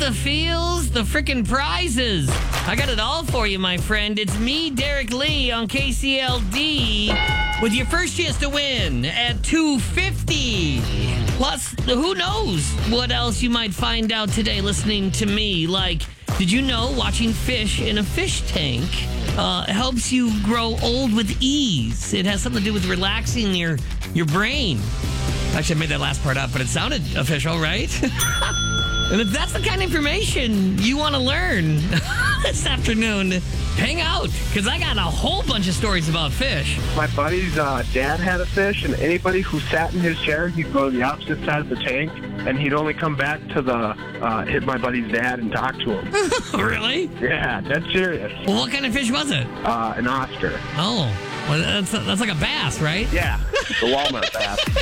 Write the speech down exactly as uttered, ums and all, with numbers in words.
the feels, the frickin' prizes. I got it all for you, my friend. It's me, Derek Lee, on K C L D, with your first chance to win at two fifty. Plus, who knows what else you might find out today listening to me. Like, did you know watching fish in a fish tank uh, helps you grow old with ease? It has something to do with relaxing your, your brain. Actually, I made that last part up, but it sounded official, right? And if that's the kind of information you want to learn this afternoon, hang out, because I got a whole bunch of stories about fish. My buddy's uh, dad had a fish, and anybody who sat in his chair, he'd go to the opposite side of the tank, and he'd only come back to the uh, hit my buddy's dad and talk to him. Really? Yeah, that's serious. Well, what kind of fish was it? Uh, an Oscar. Oh, well, that's, that's like a bass, right? Yeah, the walnut bass.